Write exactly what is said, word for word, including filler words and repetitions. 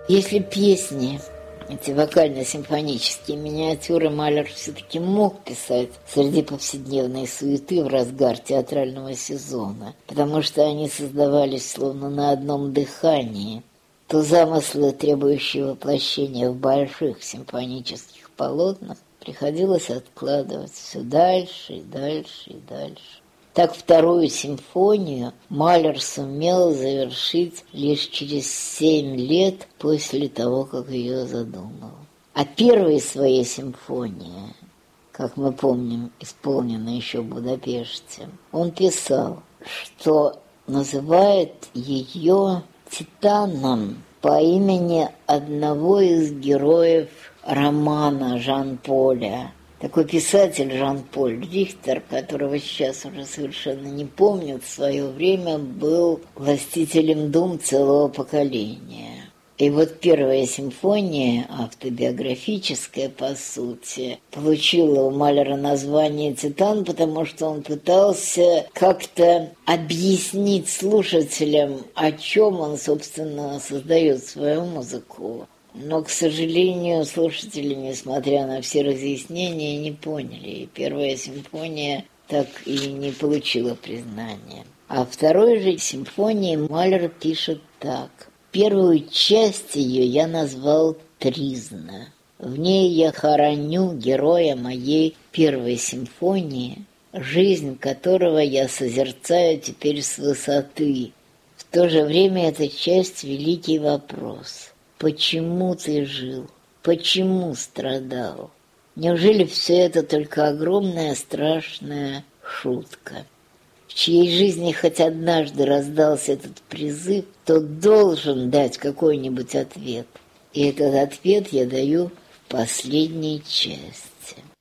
Если песни, эти вокально-симфонические миниатюры Малер все-таки мог писать среди повседневной суеты в разгар театрального сезона, потому что они создавались словно на одном дыхании, то замыслы, требующие воплощения в больших симфонических полотнах, приходилось откладывать все дальше и дальше и дальше. Так вторую симфонию Малер сумел завершить лишь через семь лет после того, как ее задумал. А первой своей симфонии, как мы помним, исполненной еще в Будапеште, он писал, что называет ее «Титаном» по имени одного из героев романа Жан-Поля. Такой писатель Жан-Поль Рихтер, которого сейчас уже совершенно не помню, в свое время был властителем дум целого поколения. И вот первая симфония, автобиографическая по сути, получила у Малера название «Титан», потому что он пытался как-то объяснить слушателям, о чем он, собственно, создает свою музыку. Но, к сожалению, слушатели, несмотря на все разъяснения, не поняли. И первая симфония так и не получила признания. А второй же симфонии Малер пишет так. Первую часть ее я назвал «Тризна». В ней я хороню героя моей первой симфонии, жизнь которого я созерцаю теперь с высоты. В то же время эта часть — великий вопрос. Почему ты жил? Почему страдал? Неужели все это только огромная страшная шутка? В чьей жизни хоть однажды раздался этот призыв, тот должен дать какой-нибудь ответ. И этот ответ я даю в последней части.